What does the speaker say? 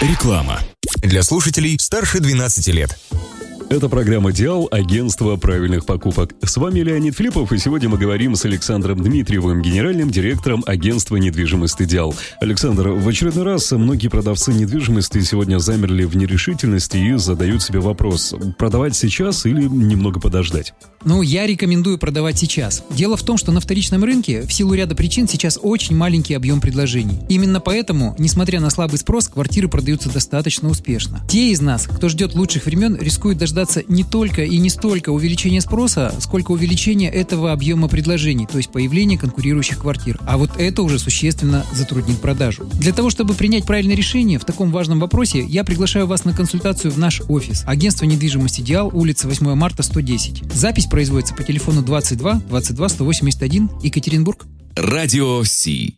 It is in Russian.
Реклама. Для слушателей старше 12 лет. Это программа «Диал», агентство правильных покупок. С вами Леонид Филиппов, и сегодня мы говорим с Александром Дмитриевым, генеральным директором агентства недвижимости «Диал». Александр, в очередной раз многие продавцы недвижимости сегодня замерли в нерешительности и задают себе вопрос: продавать сейчас или немного подождать? Я рекомендую продавать сейчас. Дело в том, что на вторичном рынке в силу ряда причин сейчас очень маленький объем предложений. Именно поэтому, несмотря на слабый спрос, квартиры продаются достаточно успешно. Те из нас, кто ждет лучших времен, рискуют дождаться не только и не столько увеличения спроса, сколько увеличения этого объема предложений, то есть появления конкурирующих квартир. А вот это уже существенно затруднит продажу. Для того, чтобы принять правильное решение в таком важном вопросе, я приглашаю вас на консультацию в наш офис. Агентство недвижимости «Диал», улица 8 марта, 110. Запись производится по телефону 22 22 181, Екатеринбург. Радио Си.